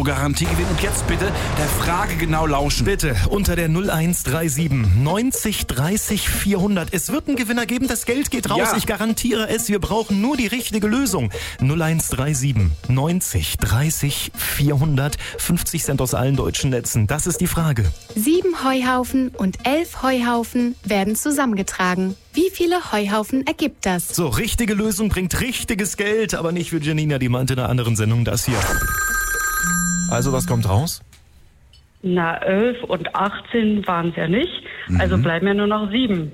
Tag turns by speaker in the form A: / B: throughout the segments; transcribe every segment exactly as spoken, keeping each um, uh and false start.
A: Garantiegewinn. Und jetzt bitte der Frage genau lauschen.
B: Bitte, unter der null eins drei sieben neunzig dreißig vierhundert. Es wird einen Gewinner geben, das Geld geht raus,
A: Ja.
B: ich garantiere es. Wir brauchen nur die richtige Lösung. null eins drei sieben neunzig dreißig vierhundert. fünfzig Cent aus allen deutschen Netzen. Das ist die Frage.
C: Sieben Heuhaufen und elf Heuhaufen werden zusammengetragen. Wie viele Heuhaufen ergibt das?
B: So, richtige Lösung bringt richtiges Geld, aber nicht für Janina, die meinte in einer anderen Sendung das hier. Also, was kommt raus?
D: Na, elf und achtzehn waren es ja nicht. Also bleiben ja nur noch sieben.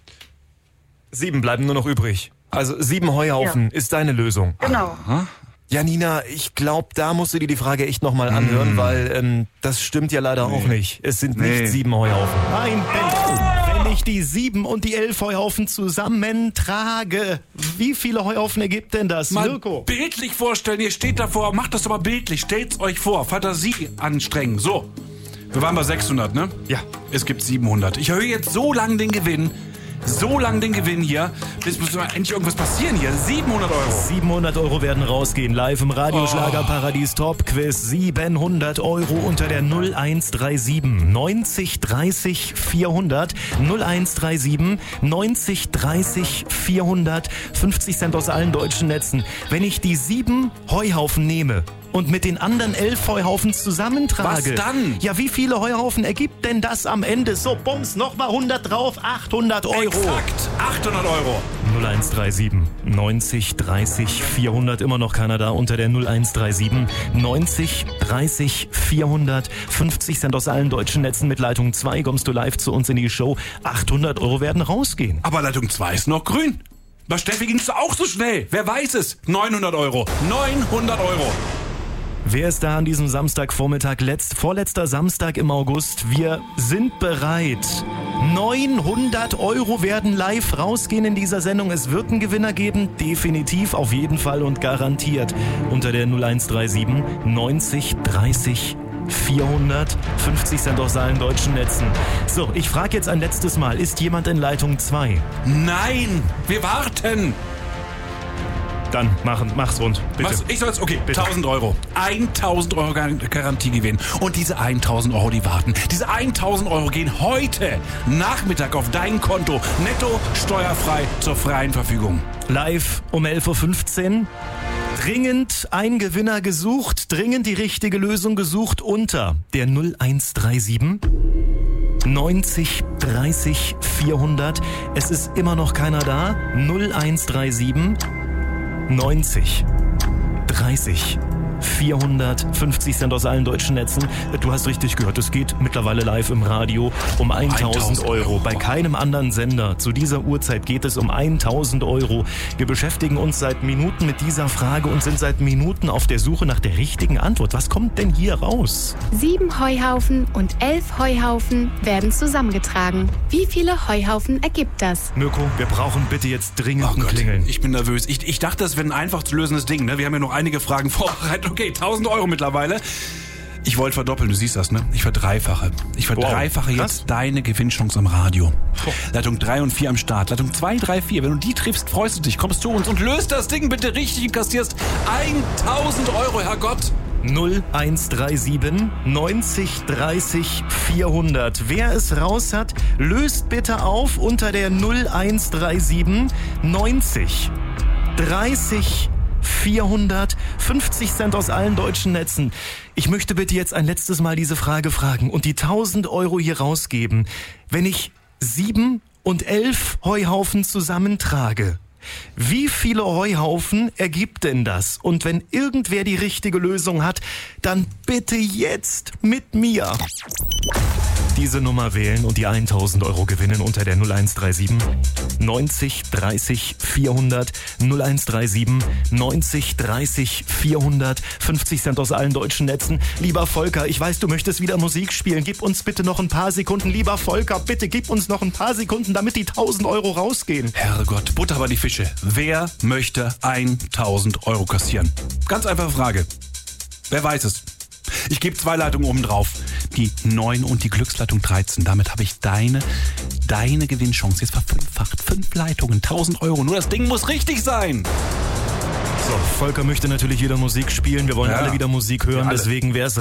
B: Sieben bleiben nur noch übrig. Also sieben Heuhaufen
D: Ja.
B: ist deine Lösung.
D: Genau.
B: Janina, ich glaube, da musst du dir die Frage echt nochmal anhören, weil ähm, das stimmt ja leider auch nicht. Es sind
A: Nee.
B: nicht sieben Heuhaufen. Nein, wenn, wenn ich die sieben und die elf Heuhaufen zusammentrage, wie viele Heuhaufen ergibt denn das,
A: Mal
B: Mirko?
A: bildlich vorstellen, ihr steht davor, macht das doch mal bildlich, stellt's euch vor, Fantasie anstrengen. So, wir waren bei sechshundert, ne?
B: Ja.
A: Es gibt siebenhundert. Ich erhöhe jetzt so lang den Gewinn, so lang den Gewinn hier, bis muss mal endlich irgendwas passieren hier. siebenhundert Euro.
B: siebenhundert Euro werden rausgehen, live im Radioschlagerparadies Top Quiz. siebenhundert Euro unter der null eins drei sieben neunzig dreißig vierhundert. null eins drei sieben neunzig dreißig vierhundert. fünfzig Cent aus allen deutschen Netzen. Wenn ich die sieben Heuhaufen nehme und mit den anderen elf Heuhaufen zusammentrage.
A: Was dann?
B: Ja, wie viele Heuhaufen ergibt denn das am Ende? So, bums, nochmal hundert drauf, achthundert Euro.
A: Exakt, achthundert Euro.
B: null eins drei sieben neunzig dreißig vierhundert, immer noch keiner da unter der null eins drei sieben neunzig dreißig vierhundert. fünfzig Cent aus allen deutschen Netzen mit Leitung zwei kommst du live zu uns in die Show. achthundert Euro werden rausgehen.
A: Aber Leitung zwei ist noch grün. Bei Steffi ging's auch so schnell. Wer weiß es? neunhundert Euro. neunhundert Euro.
B: Wer ist da an diesem Samstagvormittag, letzt, vorletzter Samstag im August? Wir sind bereit. neunhundert Euro werden live rausgehen in dieser Sendung. Es wird einen Gewinner geben, definitiv, auf jeden Fall und garantiert. Unter der null eins drei sieben neunzig dreißig vierhundert. fünfzig Cent aus allen deutschen Netzen. So, ich frage jetzt ein letztes Mal, ist jemand in Leitung zwei?
A: Nein, wir warten.
B: Dann machen, mach's rund, bitte.
A: Was? Ich soll's? Okay,
B: Bitte.
A: tausend Euro. tausend Euro Gar- Garantiegewinn. Und diese tausend Euro, die warten. Diese tausend Euro gehen heute Nachmittag auf dein Konto. Netto, steuerfrei, zur freien Verfügung.
B: Live um elf Uhr fünfzehn. Dringend ein Gewinner gesucht, dringend die richtige Lösung gesucht unter der null eins drei sieben neunzig dreißig vierhundert. Es ist immer noch keiner da. null eins drei sieben neunzig dreißig vierhundert. fünfzig Cent aus allen deutschen Netzen. Du hast richtig gehört, es geht mittlerweile live im Radio um tausend Euro. Bei keinem anderen Sender zu dieser Uhrzeit geht es um tausend Euro. Wir beschäftigen uns seit Minuten mit dieser Frage und sind seit Minuten auf der Suche nach der richtigen Antwort. Was kommt denn hier raus?
C: Sieben Heuhaufen und elf Heuhaufen werden zusammengetragen. Wie viele Heuhaufen ergibt das?
B: Mirko, wir brauchen bitte jetzt dringend
A: Oh
B: ein
A: Gott,
B: Klingeln.
A: ich bin nervös. Ich, ich dachte, das wäre ein einfach zu lösendes Ding. Ne? Wir haben ja noch einige Fragen vorbereitet. Okay, tausend Euro mittlerweile. Ich wollte verdoppeln, du siehst das, ne? Ich verdreifache. Ich verdreifache
B: Wow,
A: jetzt
B: krass.
A: deine Gewinnchance am Radio.
B: Oh.
A: Leitung drei und vier am Start. Leitung zwei, drei, vier. Wenn du die triffst, freust du dich. Kommst zu uns und löst das Ding bitte richtig und kassierst tausend Euro, Herrgott.
B: null eins drei sieben neunzig dreißig vierhundert. Wer es raus hat, löst bitte auf unter der null eins drei sieben neunzig dreißig vierhundert. fünfzig Cent aus allen deutschen Netzen. Ich möchte bitte jetzt ein letztes Mal diese Frage fragen und die tausend Euro hier rausgeben. Wenn ich sieben und elf Heuhaufen zusammentrage, wie viele Heuhaufen ergibt denn das? Und wenn irgendwer die richtige Lösung hat, dann bitte jetzt mit mir diese Nummer wählen und die tausend Euro gewinnen unter der null eins drei sieben neunzig dreißig vierhundert. null eins drei sieben neunzig dreißig vierhundert. fünfzig Cent aus allen deutschen Netzen. Lieber Volker, ich weiß, du möchtest wieder Musik spielen. Gib uns bitte noch ein paar Sekunden. Lieber Volker, bitte gib uns noch ein paar Sekunden, damit die tausend Euro rausgehen.
A: Herrgott, Butter bei die Fische. Wer möchte tausend Euro kassieren? Ganz einfache Frage. Wer weiß es? Ich gebe zwei Leitungen oben drauf. Die neun und die Glücksleitung dreizehn. Damit habe ich deine, deine Gewinnchance jetzt verfünffacht. Fünf Leitungen, tausend Euro. Nur das Ding muss richtig sein.
B: So, Volker möchte natürlich wieder Musik spielen. Wir wollen
A: Ja.
B: alle wieder Musik hören.
A: Wir alle.
B: Deswegen wäre es